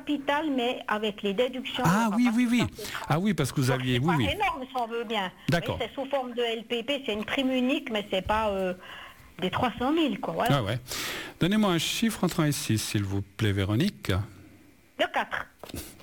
capital, mais avec les déductions. Ah oui, oui, oui. Ah oui, parce que vous aviez... C'est Oui, pas oui. énorme, si on veut bien. D'accord. Oui, c'est sous forme de LPP, c'est une prime unique, mais c'est pas des 300 000, quoi. Voilà. Ah ouais. Donnez-moi un chiffre entre 1 et 6, s'il vous plaît, Véronique. De 4.